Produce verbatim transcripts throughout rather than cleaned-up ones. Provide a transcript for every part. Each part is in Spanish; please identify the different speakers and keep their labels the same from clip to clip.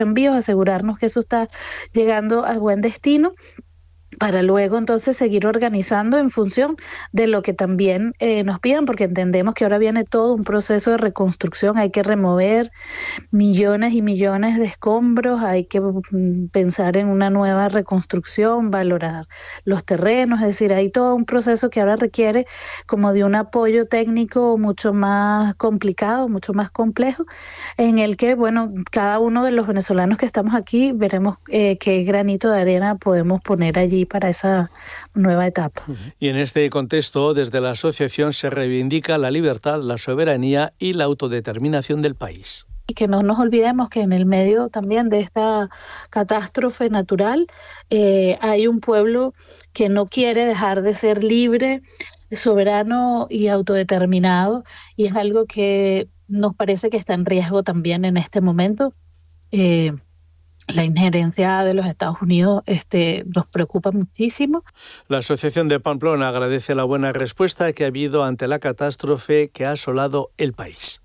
Speaker 1: envíos, asegurarnos que eso está llegando a buen destino, para luego entonces seguir organizando en función de lo que también eh, nos pidan, porque entendemos que ahora viene todo un proceso de reconstrucción, hay que remover millones y millones de escombros, hay que mm, pensar en una nueva reconstrucción, valorar los terrenos, es decir, hay todo un proceso que ahora requiere como de un apoyo técnico mucho más complicado, mucho más complejo, en el que, bueno, cada uno de los venezolanos que estamos aquí veremos eh, qué granito de arena podemos poner allí para esa nueva etapa.
Speaker 2: Y en este contexto, desde la asociación se reivindica la libertad, la soberanía y la autodeterminación del país.
Speaker 1: Y que no nos olvidemos que en el medio también de esta catástrofe natural eh, hay un pueblo que no quiere dejar de ser libre, soberano y autodeterminado, y es algo que nos parece que está en riesgo también en este momento. Eh, La injerencia de los Estados Unidos este, nos preocupa muchísimo.
Speaker 2: La Asociación de Pamplona agradece la buena respuesta que ha habido ante la catástrofe que ha asolado el país.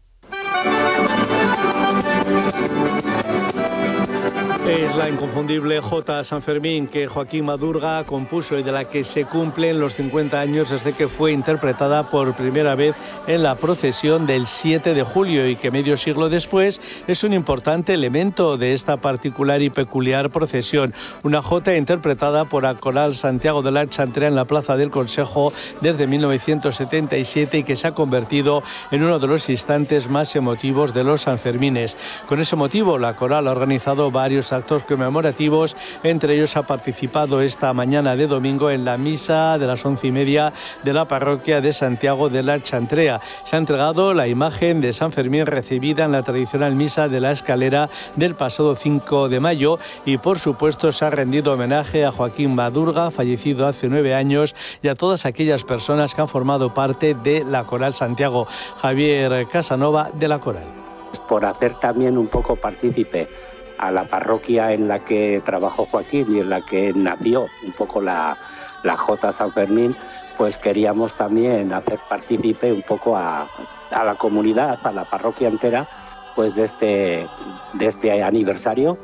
Speaker 2: Es la inconfundible Jota San Fermín que Joaquín Madurga compuso y de la que se cumplen los cincuenta años desde que fue interpretada por primera vez en la procesión del siete de julio y que medio siglo después es un importante elemento de esta particular y peculiar procesión. Una jota interpretada por la Coral Santiago de la Chantrea en la Plaza del Consejo desde mil novecientos setenta y siete y que se ha convertido en uno de los instantes más emotivos de los Sanfermines. Con ese motivo, la Coral ha organizado varios actos conmemorativos, entre ellos ha participado esta mañana de domingo en la misa de las once y media de la parroquia de Santiago de la Chantrea. Se ha entregado la imagen de San Fermín recibida en la tradicional misa de la Escalera del pasado cinco de mayo y por supuesto se ha rendido homenaje a Joaquín Madurga, fallecido hace nueve años, y a todas aquellas personas que han formado parte de la Coral Santiago. Javier Casanova, de la Coral.
Speaker 3: Por hacer también un poco partícipe a la parroquia en la que trabajó Joaquín y en la que nació un poco la, la Jota San Fermín, pues queríamos también hacer partícipe un poco a, a la comunidad, a la parroquia entera, pues de este, de este aniversario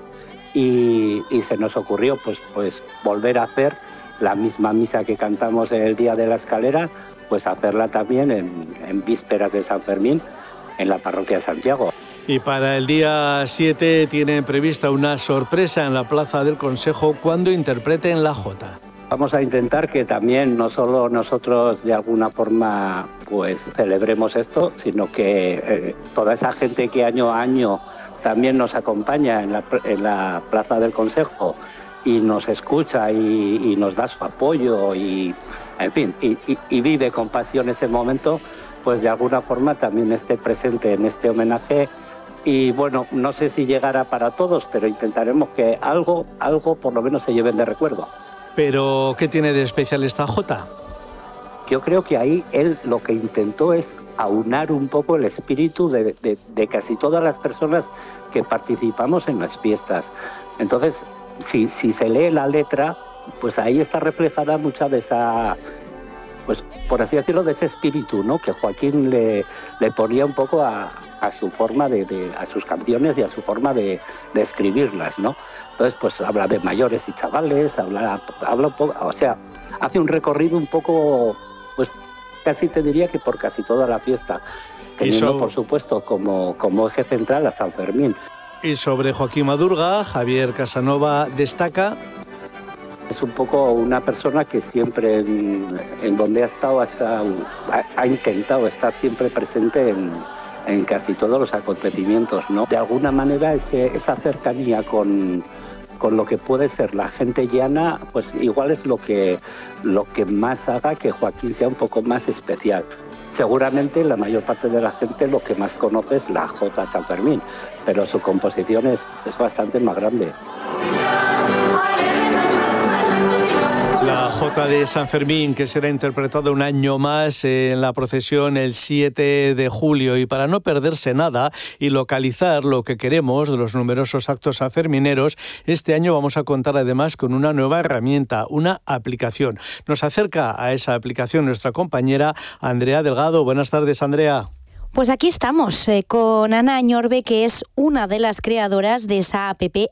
Speaker 3: y, y se nos ocurrió pues, pues volver a hacer la misma misa que cantamos el día de la Escalera, pues hacerla también en, en vísperas de San Fermín en la parroquia de Santiago.
Speaker 2: Y para el día siete tienen prevista una sorpresa en la Plaza del Consejo cuando interpreten la jota.
Speaker 3: Vamos a intentar que también no solo nosotros de alguna forma pues celebremos esto, sino que eh, toda esa gente que año a año también nos acompaña en la, en la Plaza del Consejo y nos escucha y, y nos da su apoyo y, en fin, y, y, y vive con pasión ese momento, pues de alguna forma también esté presente en este homenaje. Y bueno, no sé si llegará para todos, pero intentaremos que algo, algo por lo menos se lleven de recuerdo.
Speaker 2: ¿Pero qué tiene de especial esta jota?
Speaker 3: Yo creo que ahí él lo que intentó es aunar un poco el espíritu de, de, de casi todas las personas que participamos en las fiestas. Entonces, si, si se lee la letra, pues ahí está reflejada mucha de esa, pues por así decirlo, de ese espíritu, ¿no? Que Joaquín le, le ponía un poco a, a su forma de, de, a sus canciones y a su forma de, de escribirlas, ¿no? Entonces, pues habla de mayores y chavales, habla, habla un poco, o sea, hace un recorrido un poco, pues casi te diría que por casi toda la fiesta, teniendo so... por supuesto como, como eje central a San Fermín.
Speaker 2: Y sobre Joaquín Madurga, Javier Casanova destaca:
Speaker 3: es un poco una persona que siempre en, en donde ha estado, ha, estado ha, ha intentado estar siempre presente en, en casi todos los acontecimientos, ¿no? De alguna manera ese, esa cercanía con, con lo que puede ser la gente llana, pues igual es lo que, lo que más haga que Joaquín sea un poco más especial. Seguramente la mayor parte de la gente lo que más conoce es la Jota San Fermín, pero su composición es, es bastante más grande.
Speaker 2: La Jota de San Fermín, que será interpretada un año más en la procesión el siete de julio. Y para no perderse nada y localizar lo que queremos de los numerosos actos sanfermineros, este año vamos a contar además con una nueva herramienta, una aplicación. Nos acerca a esa aplicación nuestra compañera Andrea Delgado. Buenas tardes, Andrea.
Speaker 4: Pues aquí estamos eh, con Ana Añorbe, que es una de las creadoras de esa app